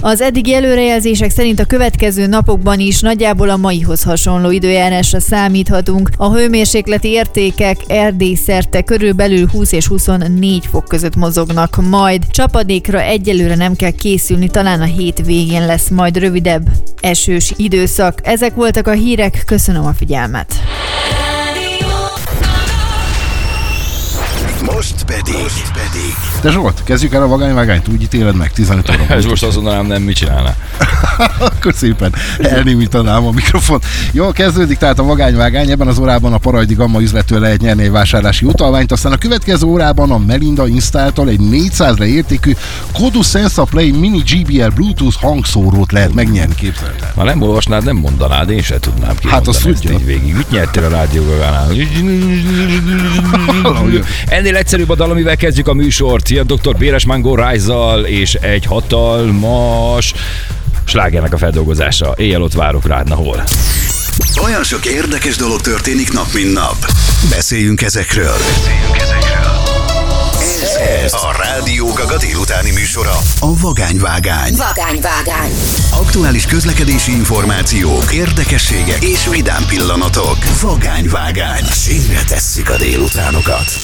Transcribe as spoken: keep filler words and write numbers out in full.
Az eddigi előrejelzések szerint a következő napokban is nagyjából a maihoz hasonló időjárásra számíthatunk. A hőmérsékleti értékek Erdély szerte körülbelül húsz és huszonnégy fok között mozognak majd. Csapadékra egyelőre nem kell készülni, talán a hét végén lesz majd rövidebb esős időszak. Ezek voltak a hírek, köszönöm a figyelmet. Most pedig, most pedig. De Zsolt, kezdjük el a vagányvágányt, úgy ítéled meg tizenöt óra. Ez most azt mondanám, nem, mit csinálná? Akkor szépen elnémítanám a mikrofon. Jó, kezdődik tehát a vagányvágány, ebben az órában a Parajdi Gamma üzlettől lehet nyerni egy vásárlási utalványt, aztán a következő órában a Melinda Installtól egy négyszáz értékű Kodu Sensa Play Mini gé bé er Bluetooth hangszórót lehet megnyerni, képzeld el. Ha nem olvasnád, nem mondanád, én se tudnám ki. Hát azt tudja. Így végig. Mit nyertél a rádiógagánál? Ennél egyszerűbb a dal, amivel kezdjük a műsort. Ilyen doktor Béres Mango Rise-zal és egy hatalmas slágernek a feldolgozása. Éjjel ott várok rád, na hol? Olyan sok érdekes dolog történik nap, mint nap. Beszéljünk ezekről. Beszéljünk ezekről. Ez, ez a Rádió Gaga délutáni műsora, a Vagányvágány. Vagányvágány. Aktuális közlekedési információk, érdekességek és vidám pillanatok. Vagányvágány. Sínre tesszük a délutánokat.